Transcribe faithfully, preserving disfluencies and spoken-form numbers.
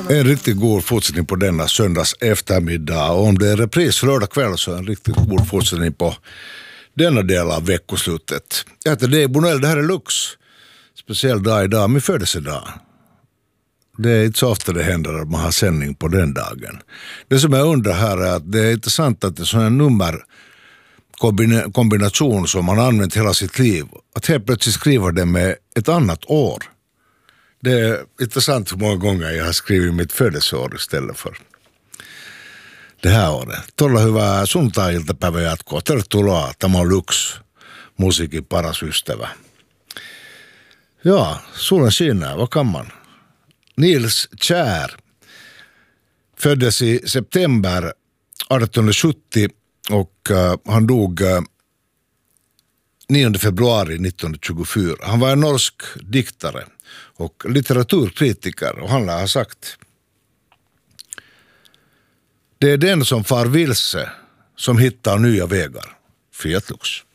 En riktigt god fortsättning på denna söndags eftermiddag, och om det är repris lördag kväll så en riktigt god fortsättning på denna del av veckoslutet. Jag heter Dave Bonell, det här är Lux. Speciell dag idag, min födelsedag. Det är inte så ofta det händer att man har sändning på den dagen. Det som jag undrar här är att det är intressant att en sån här nummerkombination som man har använt hela sitt liv, att helt plötsligt skriva det med ett annat år. Det är intressant hur många gånger jag har skrivit mitt födelseår istället för det här året. Tuolla hyvää sunnuntai-iltapäivän jatkoa. Tervetuloa, tämä on Lux, musiikin paras ystävä. Ja, solen skiner, vad kan man? Nils Kjär föddes i september arton sjuttio och uh, han dog uh, nionde februari nittonhundratjugofyra. Han var en norsk diktare och litteraturkritiker, och han har sagt: det är den som far vilse som hittar nya vägar. Fiat Lux.